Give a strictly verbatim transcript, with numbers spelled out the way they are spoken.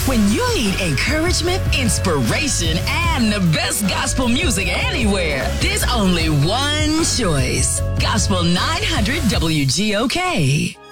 When you need encouragement, inspiration, and the best gospel music anywhere, there's only one choice. Gospel nine hundred W G O K.